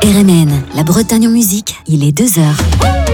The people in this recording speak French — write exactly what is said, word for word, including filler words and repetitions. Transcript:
R M N, la Bretagne en musique, il est deux heures.